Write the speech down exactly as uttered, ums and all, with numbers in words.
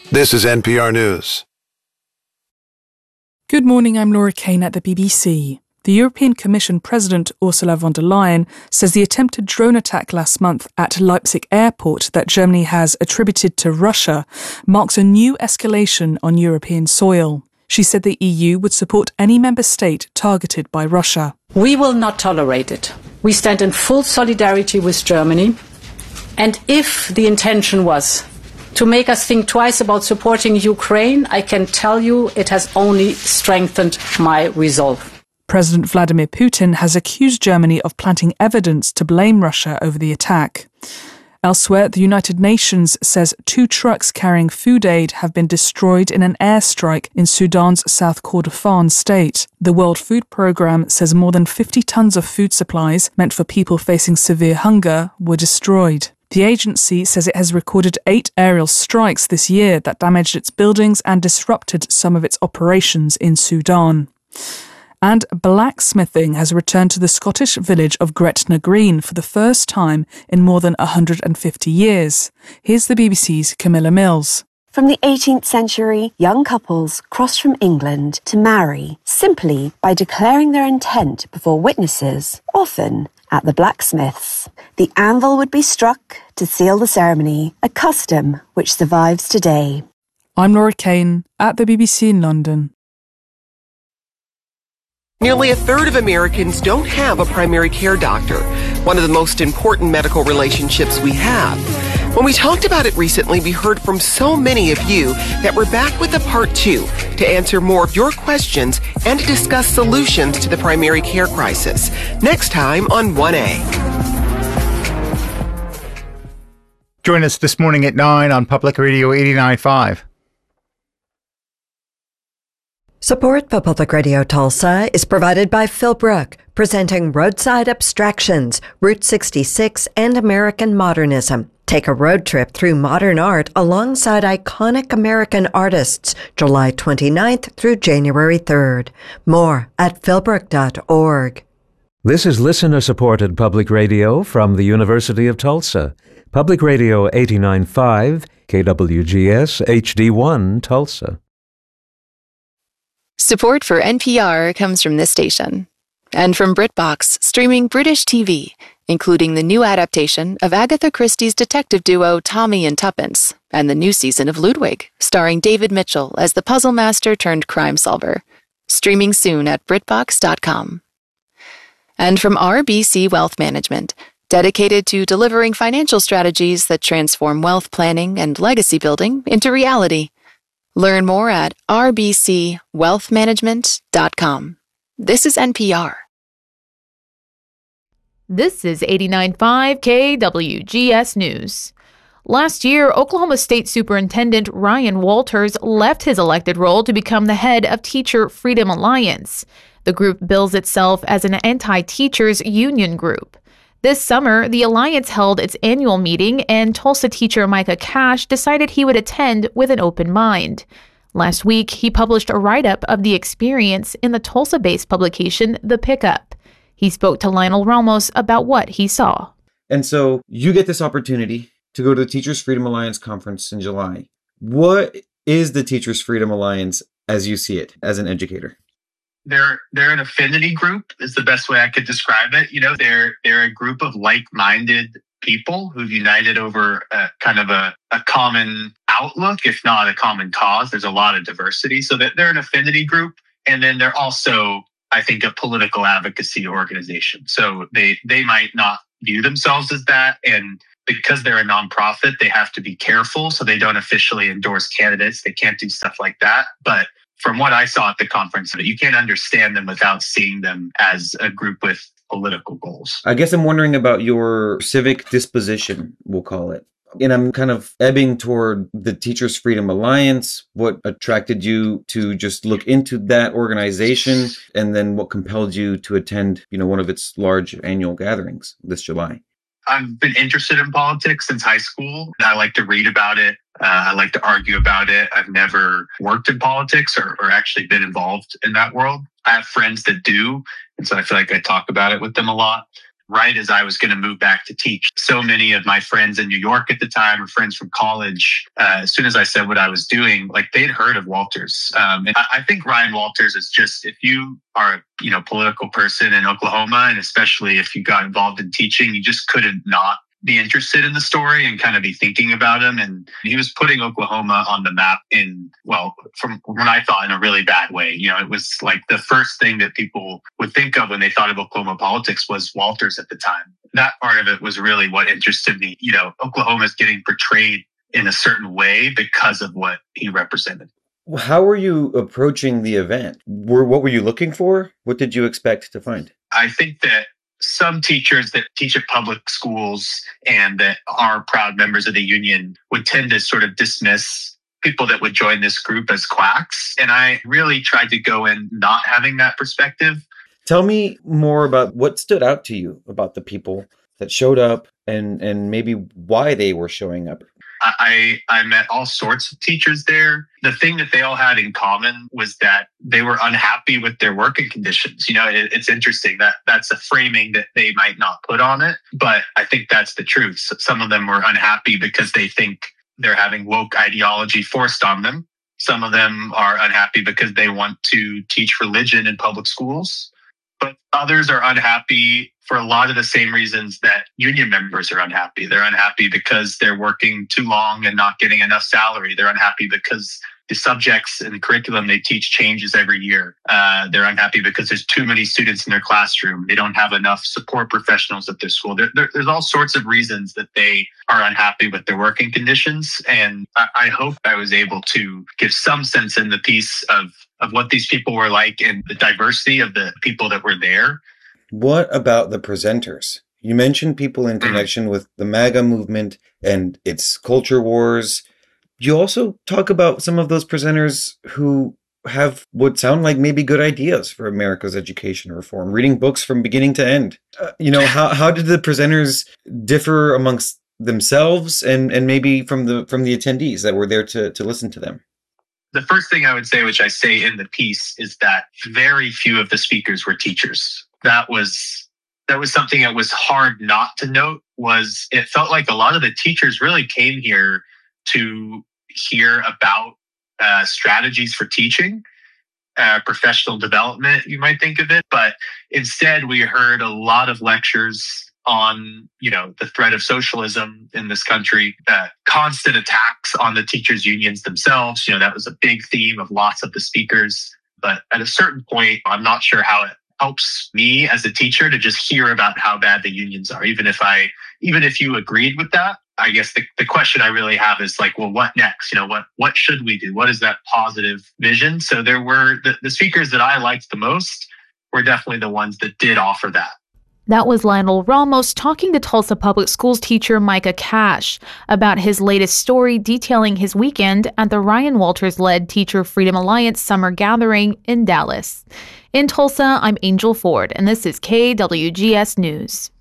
This is N P R News. Good morning, I'm Laura Kane at the B B C. The European Commission President Ursula von der Leyen says the attempted drone attack last month at Leipzig airport that Germany has attributed to Russia marks a new escalation on European soil. She said the E U would support any member state targeted by Russia. We will not tolerate it. We stand in full solidarity with Germany. And if the intention was to make us think twice about supporting Ukraine, I can tell you it has only strengthened my resolve. President Vladimir Putin has accused Germany of planting evidence to blame Russia over the attack. Elsewhere, the United Nations says two trucks carrying food aid have been destroyed in an airstrike in Sudan's South Kordofan state. The World Food Programme says more than fifty tons of food supplies meant for people facing severe hunger were destroyed. The agency says it has recorded eight aerial strikes this year that damaged its buildings and disrupted some of its operations in Sudan. And blacksmithing has returned to the Scottish village of Gretna Green for the first time in more than one hundred fifty years. Here's the B B C's Camilla Mills. From the eighteenth century, young couples crossed from England to marry simply by declaring their intent before witnesses, often at the blacksmiths. The anvil would be struck to seal the ceremony, a custom which survives today. I'm Laura Kane at the B B C in London. Nearly a third of Americans don't have a primary care doctor, one of the most important medical relationships we have. When we talked about it recently, we heard from so many of you that we're back with a part two to answer more of your questions and to discuss solutions to the primary care crisis. Next time on one A. Join us this morning at nine on Public Radio eighty-nine point five. Support for Public Radio Tulsa is provided by Philbrook, presenting Roadside Abstractions, Route sixty-six, and American Modernism. Take a road trip through modern art alongside iconic American artists, July twenty-ninth through January third. More at philbrook dot org. This is listener-supported public radio from the University of Tulsa. Public Radio eighty-nine point five, K W G S H D one, Tulsa. Support for N P R comes from this station and from BritBox, streaming British T V, including the new adaptation of Agatha Christie's detective duo Tommy and Tuppence and the new season of Ludwig, starring David Mitchell as the puzzle master turned crime solver. Streaming soon at britbox dot com. And from R B C Wealth Management, dedicated to delivering financial strategies that transform wealth planning and legacy building into reality. Learn more at r b c wealth management dot com. This is N P R. This is eighty-nine point five K W G S News. Last year, Oklahoma State Superintendent Ryan Walters left his elected role to become the head of Teacher Freedom Alliance. The group bills itself as an anti-teachers union group. This summer, the Alliance held its annual meeting, and Tulsa teacher Micah Cash decided he would attend with an open mind. Last week, he published a write-up of the experience in the Tulsa-based publication, The Pickup. He spoke to Lionel Ramos about what he saw. And so you get this opportunity to go to the Teachers Freedom Alliance conference in July. What is the Teachers Freedom Alliance as you see it as an educator? They're they're an affinity group is the best way I could describe it. You know, they're they're a group of like-minded people who've united over a, kind of a, a common outlook, if not a common cause. There's a lot of diversity. So that they're an affinity group. And then they're also, I think, a political advocacy organization. So they they might not view themselves as that. And because they're a nonprofit, they have to be careful. So they don't officially endorse candidates. They can't do stuff like that. But from what I saw at the conference, you can't understand them without seeing them as a group with political goals. I guess I'm wondering about your civic disposition, we'll call it. And I'm kind of ebbing toward the Teachers Freedom Alliance. What attracted you to just look into that organization? And then what compelled you to attend, you know, one of its large annual gatherings this July? I've been interested in politics since high school. I like to read about it. Uh, I like to argue about it. I've never worked in politics or, or actually been involved in that world. I have friends that do, and so I feel like I talk about it with them a lot. right as I was going to move back to teach. So many of my friends in New York at the time, or friends from college, uh, as soon as I said what I was doing, like they'd heard of Walters. Um, and I, I think Ryan Walters is just, if you are a you know political person in Oklahoma, and especially if you got involved in teaching, you just couldn't not be interested in the story and kind of be thinking about him. And he was putting Oklahoma on the map in, well, from when I thought in a really bad way. You know, it was like the first thing that people would think of when they thought of Oklahoma politics was Walters at the time. That part of it was really what interested me. You know, Oklahoma is getting portrayed in a certain way because of what he represented. How were you approaching the event? Were, what were you looking for? What did you expect to find? I think that some teachers that teach at public schools and that are proud members of the union would tend to sort of dismiss people that would join this group as quacks. And I really tried to go in not having that perspective. Tell me more about what stood out to you about the people that showed up and, and maybe why they were showing up. I, I met all sorts of teachers there. The thing that they all had in common was that they were unhappy with their working conditions. You know, it, it's interesting that that's a framing that they might not put on it, but I think that's the truth. So some of them were unhappy because they think they're having woke ideology forced on them. Some of them are unhappy because they want to teach religion in public schools. But others are unhappy for a lot of the same reasons that union members are unhappy. They're unhappy because they're working too long and not getting enough salary. They're unhappy because the subjects and the curriculum they teach changes every year. Uh, they're unhappy because there's too many students in their classroom. They don't have enough support professionals at their school. There, there, there's all sorts of reasons that they are unhappy with their working conditions. And I, I hope I was able to give some sense in the piece of, of what these people were like and the diversity of the people that were there. What about the presenters? You mentioned people in connection with the MAGA movement and its culture wars. You also talk about some of those presenters who have what sound like maybe good ideas for America's education reform, reading books from beginning to end. Uh, you know, how how did the presenters differ amongst themselves and, and maybe from the from the attendees that were there to, to listen to them? The first thing I would say, which I say in the piece, is that very few of the speakers were teachers. That was that was something that was hard not to note. Was it felt like a lot of the teachers really came here to hear about uh, strategies for teaching, uh, professional development, you might think of it. But instead, we heard a lot of lectures on, you know, the threat of socialism in this country, uh, constant attacks on the teachers' unions themselves. You know, that was a big theme of lots of the speakers. But at a certain point, I'm not sure how it helps me as a teacher to just hear about how bad the unions are, even if I, even if you agreed with that. I guess the, the question I really have is like, well, what next? You know, what what should we do? What is that positive vision? So there were the, the speakers that I liked the most were definitely the ones that did offer that. That was Lionel Ramos talking to Tulsa Public Schools teacher Micah Cash about his latest story detailing his weekend at the Ryan Walters-led Teacher Freedom Alliance Summer Gathering in Dallas. In Tulsa, I'm Angel Ford, and this is K W G S News.